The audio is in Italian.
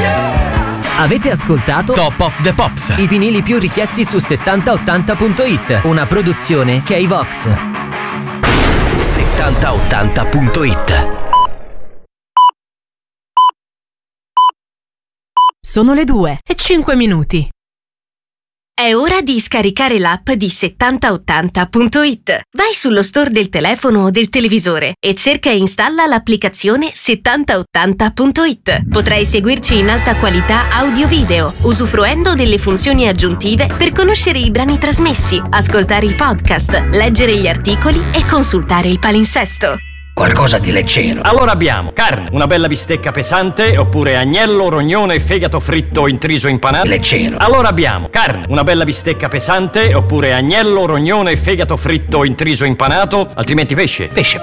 Avete ascoltato Top of the Pops, i vinili più richiesti su 7080.it, una produzione K-Vox. 7080.it. Sono le 2:05. È ora di scaricare l'app di 7080.it. Vai sullo store del telefono o del televisore e cerca e installa l'applicazione 7080.it. Potrai seguirci in alta qualità audio-video, usufruendo delle funzioni aggiuntive per conoscere i brani trasmessi, ascoltare i podcast, leggere gli articoli e consultare il palinsesto. Qualcosa di leggero. Allora abbiamo carne, una bella bistecca pesante, oppure agnello, rognone, fegato fritto, intriso impanato. Leggero. Allora abbiamo carne, una bella bistecca pesante, oppure agnello, rognone, fegato fritto, intriso impanato, altrimenti pesce. Pesce